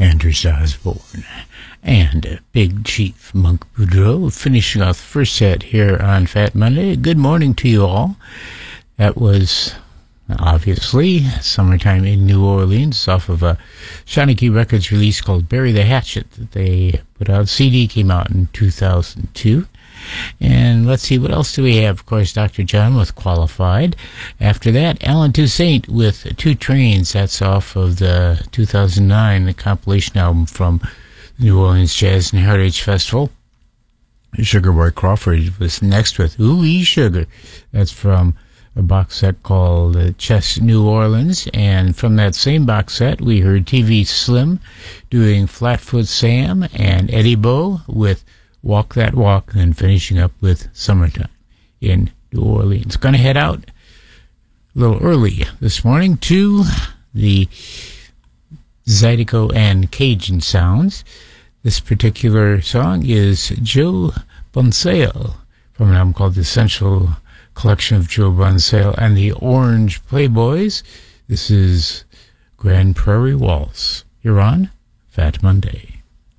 Anders Osborne, and Big Chief Monk Boudreaux finishing off the first set here on Fat Monday. Good morning to you all. That was obviously Summertime in New Orleans off of a Shanachie Records release called Bury the Hatchet that they put out. CD came out in 2002. And let's see, what else do we have? Of course, Dr. John with Qualified. After that, Alan Toussaint with Two Trains. That's off of the 2009 the compilation album from New Orleans Jazz and Heritage Festival. Sugar Boy Crawford was next with Ooh Sugar. That's from a box set called Chess New Orleans. And from that same box set, we heard TV Slim doing Flatfoot Sam and Eddie Bo with Walk That Walk, and finishing up with Summertime in New Orleans. Going to head out a little early this morning to the Zydeco and Cajun sounds. This particular song is Joe Bonsale from an album called The Essential Collection of Joe Bonsale and the Orange Playboys. This is Grand Prairie Waltz. You're on Fat Monday.